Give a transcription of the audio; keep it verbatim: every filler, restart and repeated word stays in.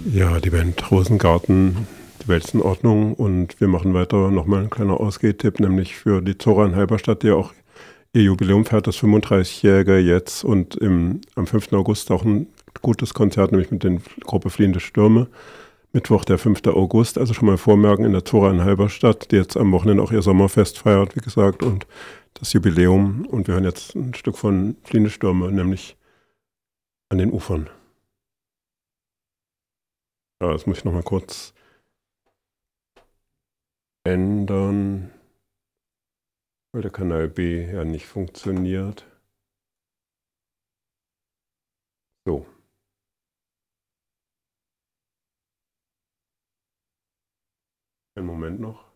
Ja, die Band Rosengarten, die Welt ist in Ordnung, und wir machen weiter. Nochmal ein kleiner Ausgehtipp, nämlich für die Zora in Halberstadt, die auch ihr Jubiläum feiert, das fünfunddreißigjährige jetzt, und im, am fünften August auch ein gutes Konzert, nämlich mit der Gruppe Fliehende Stürme. Mittwoch, der fünfte August, also schon mal vormerken, in der Zora in Halberstadt, die jetzt am Wochenende auch ihr Sommerfest feiert, wie gesagt, und das Jubiläum. Und wir hören jetzt ein Stück von Fliehende Stürme, nämlich An den Ufern. Ja, das muss ich nochmal kurz ändern, weil der Kanal B ja nicht funktioniert. So. Einen Moment noch.